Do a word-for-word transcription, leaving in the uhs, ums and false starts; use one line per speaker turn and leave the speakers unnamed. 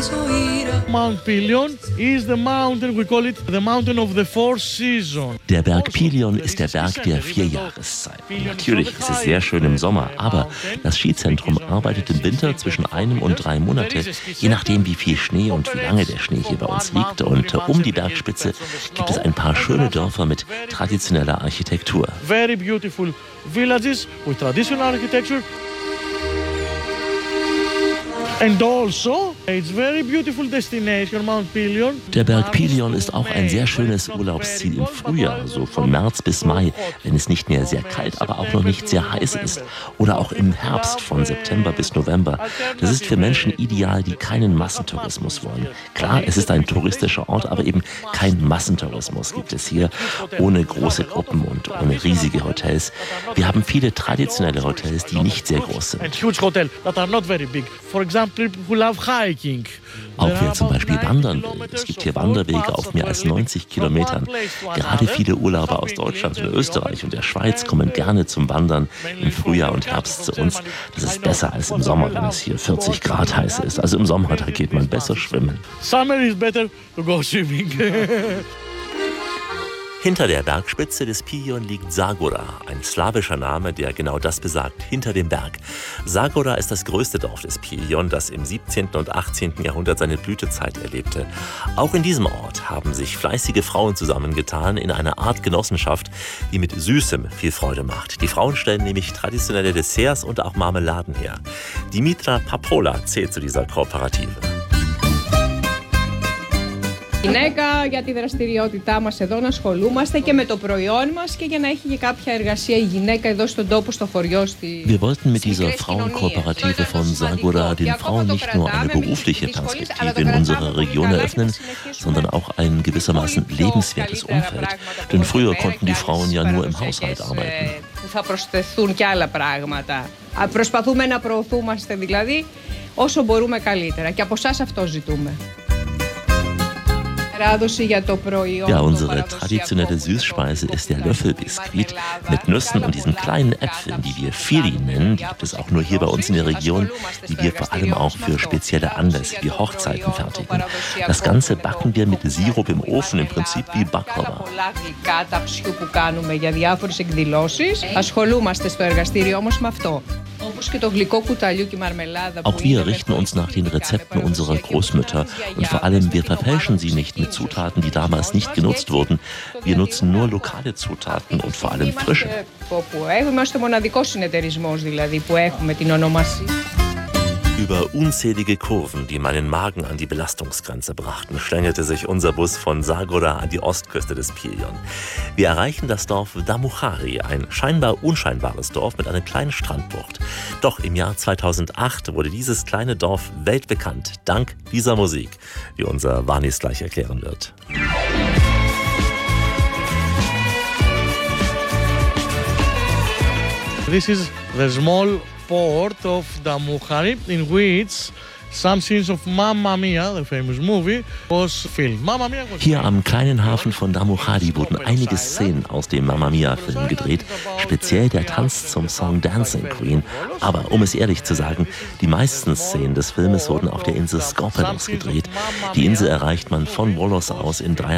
Mount Pelion is the mountain, we call it the mountain of the four seasons.
Der Berg Pelion ist der Berg der vier Jahreszeiten. Natürlich ist es sehr schön im Sommer, aber das Skizentrum arbeitet im Winter zwischen einem und drei Monate, je nachdem wie viel Schnee und wie lange der Schnee hier bei uns liegt. Und um die Bergspitze gibt es ein paar schöne Dörfer mit traditioneller Architektur.
Very beautiful villages with traditional architecture. And also, it's very beautiful destination, Mount Pelion.
Der Berg Pelion ist auch ein sehr schönes Urlaubsziel im Frühjahr, so von März bis Mai, wenn es nicht mehr sehr kalt, aber auch noch nicht sehr heiß ist. Oder auch im Herbst von September bis November. Das ist für Menschen ideal, die keinen Massentourismus wollen. Klar, es ist ein touristischer Ort, aber eben kein Massentourismus gibt es hier, ohne große Gruppen und ohne riesige Hotels. Wir haben viele traditionelle Hotels, die nicht sehr groß sind. Auch wer zum Beispiel wandern will. Es gibt hier Wanderwege auf mehr als neunzig Kilometern. Gerade viele Urlauber aus Deutschland und Österreich und der Schweiz kommen gerne zum Wandern im Frühjahr und Herbst zu uns. Das ist besser als im Sommer, wenn es hier vierzig Grad heiß ist. Also im Sommer, da geht man besser schwimmen.
Summer is better to go swimming.
Hinter der Bergspitze des Pelion liegt Zagora, ein slawischer Name, der genau das besagt, hinter dem Berg. Zagora ist das größte Dorf des Pelion, das im siebzehnten und achtzehnten Jahrhundert seine Blütezeit erlebte. Auch in diesem Ort haben sich fleißige Frauen zusammengetan in einer Art Genossenschaft, die mit Süßem viel Freude macht. Die Frauen stellen nämlich traditionelle Desserts und auch Marmeladen her. Dimitra Papola zählt zu dieser Kooperative.
Γυναίκα για τη δραστηριότητά μας εδώ να ασχολούμαστε και με το προϊόν μας και για να έχει και κάποια εργασία η γυναίκα εδώ στον τόπο, στο χωριό στη.
Wir wollten mit dieser Frauenkooperative von Zagora den Frauen nicht nur eine berufliche Perspektive in unserer Region eröffnen, sondern auch ein gewissermaßen lebenswertes Umfeld. Denn früher konnten die Frauen ja nur im Haushalt arbeiten.
Θα προσθεθούν και άλλα πράγματα. Προσπαθούμε να προωθούμαστε δηλαδή όσο μπορούμε καλύτερα και από εσάς αυτό ζητούμε.
Ja, unsere traditionelle Süßspeise ist der Löffelbiskuit mit Nüssen und diesen kleinen Äpfeln, die wir Fili nennen. Die gibt es auch nur hier bei uns in der Region, die wir vor allem auch für spezielle Anlässe wie Hochzeiten fertigen. Das Ganze backen wir mit Sirup im Ofen, im Prinzip wie Baklava. Auch wir richten uns nach den Rezepten unserer Großmütter und vor allem wir verfälschen sie nicht mit Zutaten, die damals nicht genutzt wurden. Wir nutzen nur lokale Zutaten und vor allem frische. Über unzählige Kurven, die meinen Magen an die Belastungsgrenze brachten, schlängelte sich unser Bus von Zagora an die Ostküste des Pelion. Wir erreichen das Dorf Damuhari, ein scheinbar unscheinbares Dorf mit einer kleinen Strandbucht. Doch im Jahr zweitausendacht wurde dieses kleine Dorf weltbekannt, dank dieser Musik, die unser Vanis gleich erklären wird.
This is the small port of Damuhari, in which some scenes of Mamma Mia, the famous movie, was filmed. Mamma Mia was
Hier am kleinen Hafen von Damuhari wurden einige Szenen aus dem Mamma Mia-Film gedreht, speziell der Tanz zum Song Dancing Queen. Aber um es ehrlich zu sagen, die meisten Szenen des Filmes wurden auf der Insel Skopelos gedreht. Die Insel erreicht man von Volos aus in drei